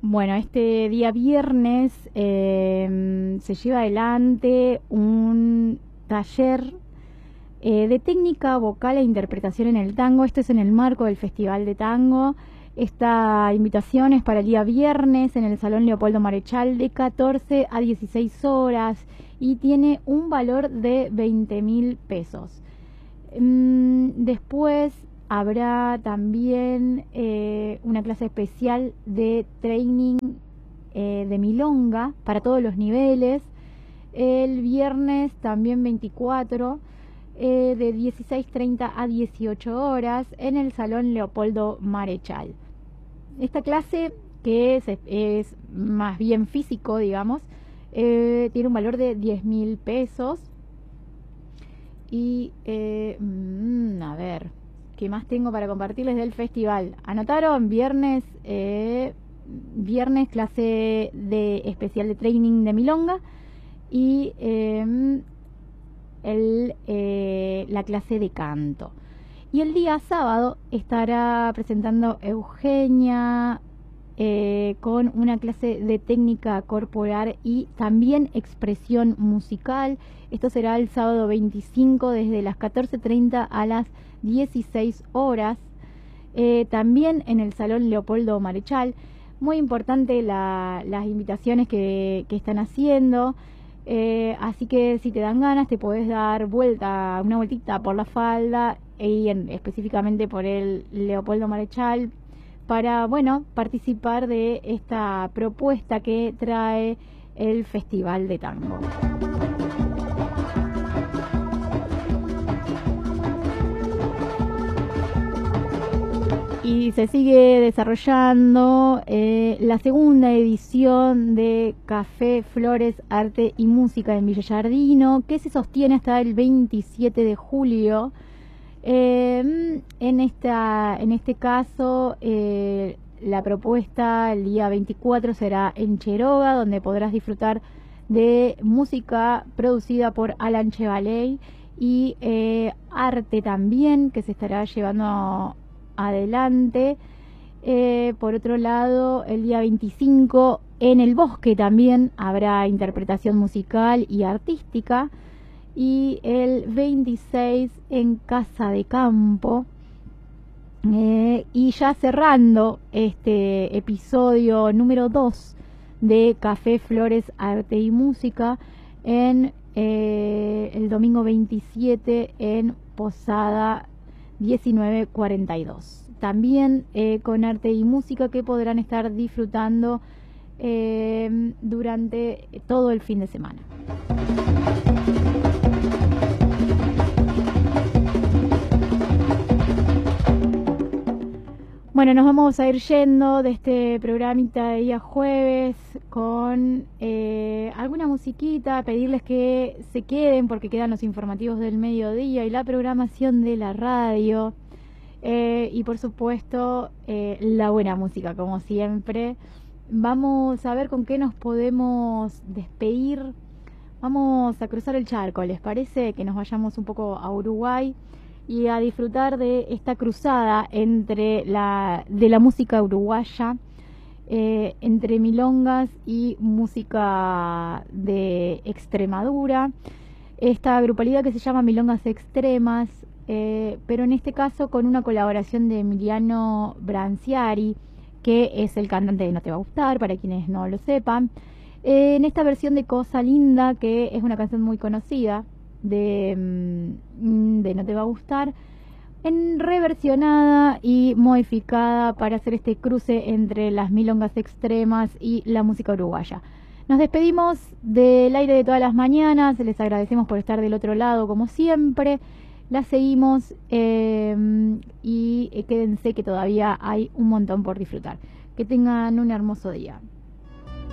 Bueno, este día viernes se lleva adelante un taller de técnica vocal e interpretación en el tango. Esto es en el marco del Festival de Tango. Esta invitación es para el día viernes en el Salón Leopoldo Marechal de 14 a 16 horas y tiene un valor de 20.000 pesos. Después habrá también una clase especial de training de milonga para todos los niveles. El viernes también 24 de 16:30 a 18 horas en el Salón Leopoldo Marechal. Esta clase, que es más bien físico, digamos, tiene un valor de 10.000 pesos. Y a ver, ¿qué más tengo para compartirles del festival? ¿Anotaron? Viernes clase de especial de training de milonga y la clase de canto. Y el día sábado estará presentando Eugenia con una clase de técnica corporal y también expresión musical. Esto será el sábado 25 desde las 14:30 a las 16 horas. También en el Salón Leopoldo Marechal. Muy importante las invitaciones que están haciendo. Así que si te dan ganas te podés dar una vueltita por la falda y específicamente por el Leopoldo Marechal para, participar de esta propuesta que trae el Festival de Tango. Y se sigue desarrollando la segunda edición de Café, Flores, Arte y Música en Villa Giardino, que se sostiene hasta el 27 de julio. En este caso, la propuesta el día 24 será en Quiroga, donde podrás disfrutar de música producida por Alan Chevaley y arte también, que se estará llevando adelante. Por otro lado, el día 25 en el Bosque también habrá interpretación musical y artística, y el 26 en Casa de Campo. Y ya cerrando este episodio número 2 de Café, Flores, Arte y Música en el domingo 27 en Posada 1942. También con arte y música que podrán estar disfrutando durante todo el fin de semana. Bueno, nos vamos a ir yendo de este programita de día jueves con alguna musiquita, pedirles que se queden porque quedan los informativos del mediodía y la programación de la radio y por supuesto la buena música como siempre. Vamos a ver con qué nos podemos despedir. Vamos a cruzar el charco, ¿les parece? Que nos vayamos un poco a Uruguay y a disfrutar de esta cruzada de la música uruguaya, entre milongas y música de Extremadura. Esta grupalidad que se llama Milongas Extremas, pero en este caso con una colaboración de Emiliano Branciari, que es el cantante de No Te Va a Gustar, para quienes no lo sepan. En esta versión de Cosa Linda, que es una canción muy conocida de No Te Va a Gustar, reversionada y modificada para hacer este cruce entre las milongas extremas y la música uruguaya. Nos despedimos del aire de todas las mañanas, les agradecemos por estar del otro lado como siempre, la seguimos y quédense que todavía hay un montón por disfrutar. Que tengan un hermoso día.